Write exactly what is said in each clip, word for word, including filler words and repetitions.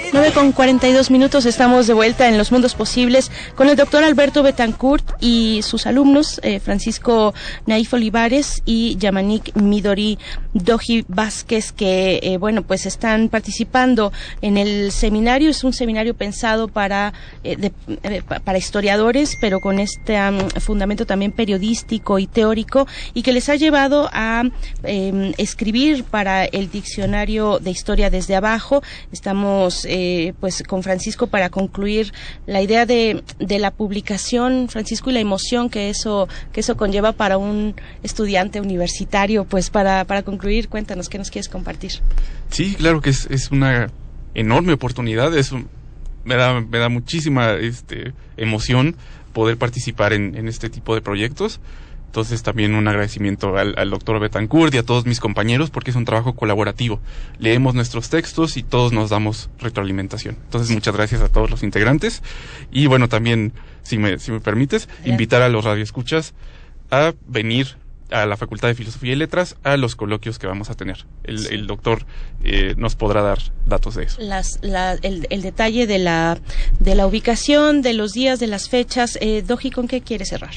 nueve con cuarenta y dos minutos, estamos de vuelta en Los Mundos Posibles con el doctor Alberto Betancourt y sus alumnos, eh, Francisco Naif Olivares y Yamanik Midori Doji Vázquez, que, eh, bueno, pues están participando en el seminario. Es un seminario pensado para, eh, de, eh, para historiadores, pero con este um, fundamento también periodístico y teórico, y que les ha llevado a eh, escribir para el Diccionario de Historia desde Abajo. Estamos eh, pues con Francisco para concluir la idea de, de la publicación, Francisco, y la emoción que eso que eso conlleva para un estudiante universitario. Pues para para concluir, cuéntanos, ¿qué nos quieres compartir? Sí, claro que es, es una enorme oportunidad, es un, me da me da muchísima este emoción poder participar en, en este tipo de proyectos. Entonces también un agradecimiento al, al doctor Betancourt y a todos mis compañeros, porque es un trabajo colaborativo. Leemos nuestros textos y todos nos damos retroalimentación. Entonces muchas gracias a todos los integrantes. Y bueno, también, si me, si me permites, Bien. invitar a los radioescuchas a venir a la Facultad de Filosofía y Letras a los coloquios que vamos a tener. El, sí. el doctor eh, nos podrá dar datos de eso. Las, la, el, el detalle de la, de la ubicación, de los días, de las fechas. Eh, Doji, ¿con qué quiere cerrar?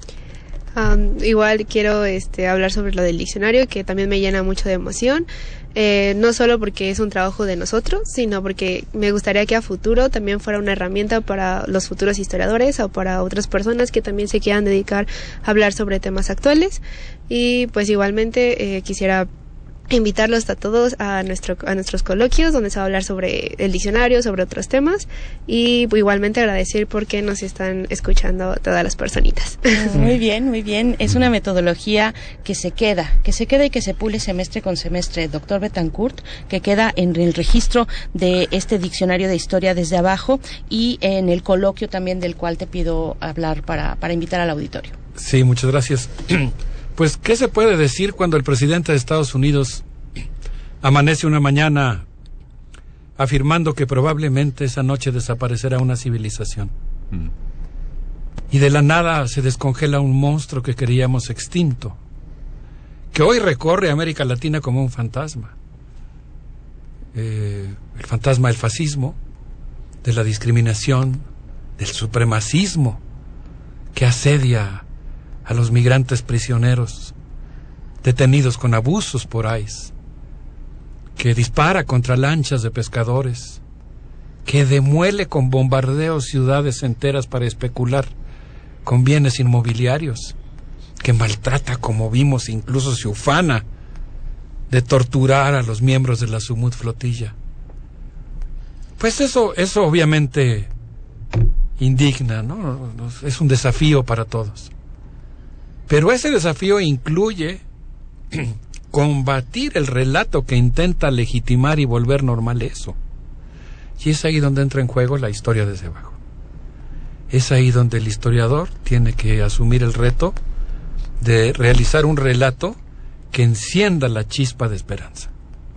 Um, igual quiero este, hablar sobre lo del diccionario, que también me llena mucho de emoción, eh, no solo porque es un trabajo de nosotros, sino porque me gustaría que a futuro también fuera una herramienta para los futuros historiadores o para otras personas que también se quieran dedicar a hablar sobre temas actuales. Y pues igualmente eh, quisiera invitarlos a todos a nuestro a nuestros coloquios, donde se va a hablar sobre el diccionario, sobre otros temas, y igualmente agradecer porque nos están escuchando todas las personitas. Muy bien, muy bien. Es una metodología que se queda, que se queda y que se pule semestre con semestre, doctor Betancourt, que queda en el registro de este Diccionario de Historia desde Abajo y en el coloquio también, del cual te pido hablar para, para invitar al auditorio. Sí, muchas gracias. Pues, ¿qué se puede decir cuando el presidente de Estados Unidos amanece una mañana afirmando que probablemente esa noche desaparecerá una civilización? Mm. Y de la nada se descongela un monstruo que creíamos extinto, que hoy recorre América Latina como un fantasma. Eh, el fantasma del fascismo, de la discriminación, del supremacismo que asedia a los migrantes prisioneros detenidos con abusos por I C E, que dispara contra lanchas de pescadores, que demuele con bombardeos ciudades enteras para especular con bienes inmobiliarios, que maltrata, como vimos, incluso se ufana de torturar a los miembros de la Sumut Flotilla. Pues eso, eso obviamente indigna, ¿no? Es un desafío para todos. Pero ese desafío incluye combatir el relato que intenta legitimar y volver normal eso. Y es ahí donde entra en juego la historia desde abajo. Es ahí donde el historiador tiene que asumir el reto de realizar un relato que encienda la chispa de esperanza,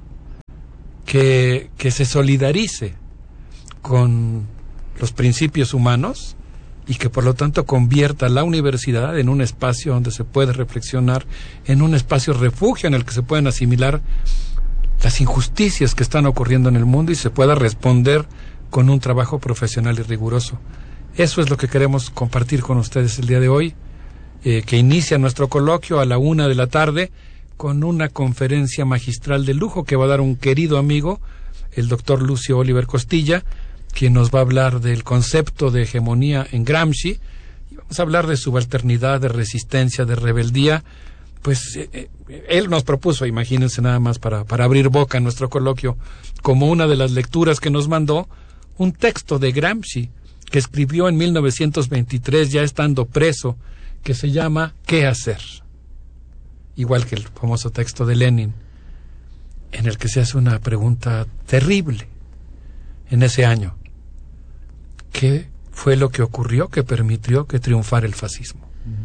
que, que se solidarice con los principios humanos y que por lo tanto convierta la universidad en un espacio donde se puede reflexionar, en un espacio refugio en el que se pueden asimilar las injusticias que están ocurriendo en el mundo y se pueda responder con un trabajo profesional y riguroso. Eso es lo que queremos compartir con ustedes el día de hoy, eh, que inicia nuestro coloquio a la una de la tarde con una conferencia magistral de lujo que va a dar un querido amigo, el doctor Lucio Oliver Costilla, quien nos va a hablar del concepto de hegemonía en Gramsci, y vamos a hablar de subalternidad, de resistencia, de rebeldía. Pues eh, eh, él nos propuso, imagínense nada más para, para abrir boca en nuestro coloquio, como una de las lecturas que nos mandó, un texto de Gramsci, que escribió en mil novecientos veintitrés, ya estando preso, que se llama ¿Qué hacer? Igual que el famoso texto de Lenin, en el que se hace una pregunta terrible en ese año. ¿Qué fue lo que ocurrió que permitió que triunfara el fascismo?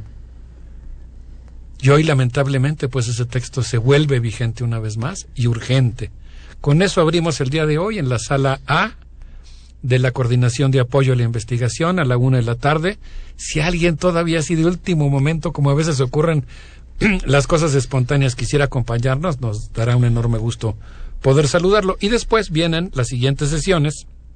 Y hoy, lamentablemente, pues ese texto se vuelve vigente una vez más y urgente. Con eso abrimos el día de hoy en la sala A de la Coordinación de Apoyo a la Investigación a la una de la tarde. Si alguien todavía así de último momento, como a veces ocurren las cosas espontáneas, quisiera acompañarnos, nos dará un enorme gusto poder saludarlo. Y después vienen las siguientes sesiones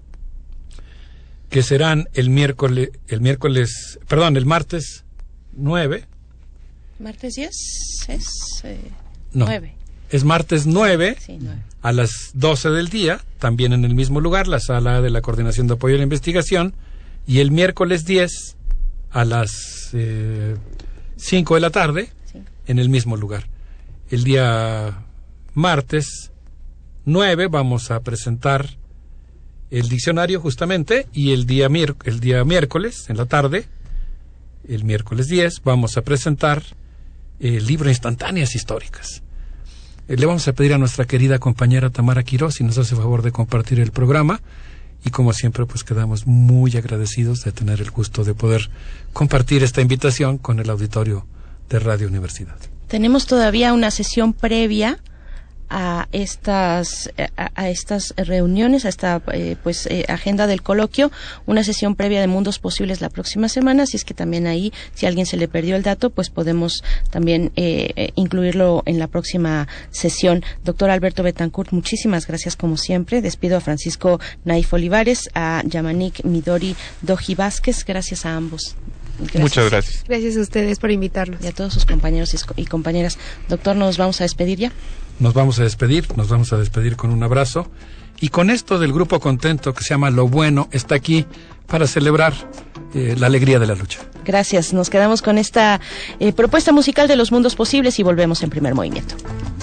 que serán el miércoles, el miércoles, perdón, el martes nueve. ¿Martes diez? Es eh, no, nueve. Es martes nueve, sí, nueve a las doce del día, también en el mismo lugar, la sala de la Coordinación de Apoyo a la Investigación, y el miércoles diez a las eh, cinco de la tarde, sí, en el mismo lugar. El día martes nueve vamos a presentar el diccionario justamente, y el día, mier- el día miércoles en la tarde, el miércoles diez, vamos a presentar el libro Instantáneas Históricas. Eh, le vamos a pedir a nuestra querida compañera Tamara Quiroz si nos hace favor de compartir el programa, y como siempre pues quedamos muy agradecidos de tener el gusto de poder compartir esta invitación con el auditorio de Radio Universidad. Tenemos todavía una sesión previa a estas a, a estas reuniones, a esta eh, pues eh, agenda del coloquio, una sesión previa de Mundos Posibles la próxima semana, así es que también ahí, si a alguien se le perdió el dato, pues podemos también eh, eh, incluirlo en la próxima sesión. Doctor Alberto Betancourt, muchísimas gracias como siempre. Despido a Francisco Naif Olivares, a Yamanik Midori Doji Vázquez, gracias a ambos. Gracias. Muchas gracias. Gracias a ustedes por invitarnos. Y a todos sus compañeros y compañeras. Doctor, ¿nos vamos a despedir ya? Nos vamos a despedir, nos vamos a despedir con un abrazo. Y con esto del grupo Contento, que se llama Lo Bueno, está aquí para celebrar eh, la alegría de la lucha. Gracias. Nos quedamos con esta eh, propuesta musical de los mundos posibles y volvemos en Primer Movimiento.